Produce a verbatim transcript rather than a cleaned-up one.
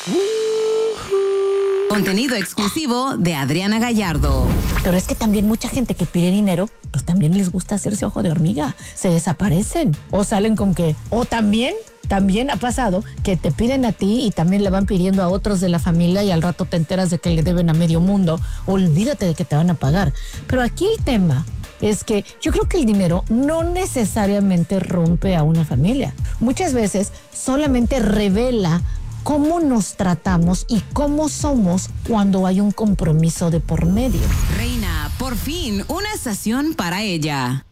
Contenido exclusivo de Adriana Gallardo. Pero es que también mucha gente que pide dinero, pues también les gusta hacerse ojo de hormiga. Se desaparecen o salen con que... O también, también ha pasado que te piden a ti y también le van pidiendo a otros de la familia y al rato te enteras de que le deben a medio mundo. Olvídate de que te van a pagar. Pero aquí el tema es que yo creo que el dinero no necesariamente rompe a una familia. Muchas veces solamente revela cómo nos tratamos y cómo somos cuando hay un compromiso de por medio. Reina, por fin, una estación para ella.